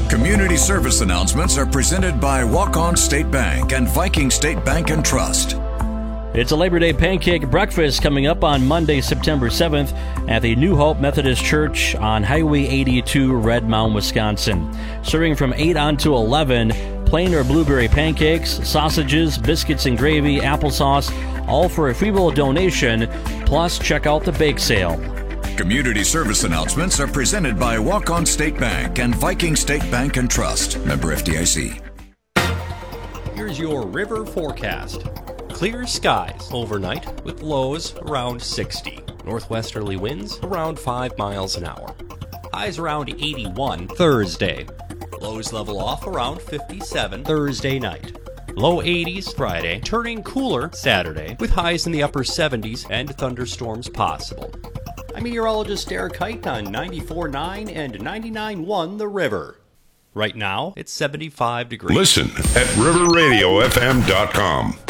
Community service announcements are presented by Walk-On State Bank and Viking State Bank and Trust. It's a Labor Day pancake breakfast coming up on Monday, September 7th at the New Hope Methodist Church on Highway 82, Red Mound, Wisconsin. Serving from 8 on to 11, plain or blueberry pancakes, sausages, biscuits and gravy, applesauce, all for a free will donation. Plus, check out the bake sale. Community service announcements are presented by Walk-On State Bank and Viking State Bank and Trust. Member FDIC. Here's your river forecast. Clear skies overnight with lows around 60. Northwesterly winds around 5 miles an hour. Highs around 81 Thursday. Lows level off around 57 Thursday night. Low 80s Friday, turning cooler Saturday with highs in the upper 70s and thunderstorms possible. I'm meteorologist Derek Height on 94.9 and 99.1 The River. Right now, it's 75 degrees. Listen at riverradiofm.com.